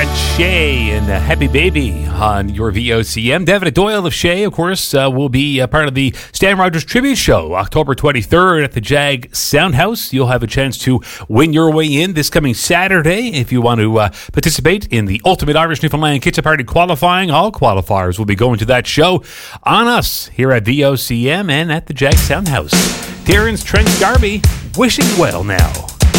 Shay and Happy Baby on your VOCM. Devin Doyle of Shay, of course, will be part of the Stan Rogers Tribute Show, October 23rd at the Jag Soundhouse. You'll have a chance to win your way in this coming Saturday if you want to participate in the Ultimate Irish Newfoundland Kitchen Party qualifying. All qualifiers will be going to that show on us here at VOCM and at the Jag Soundhouse. Darren's Trent Darby wishing well now.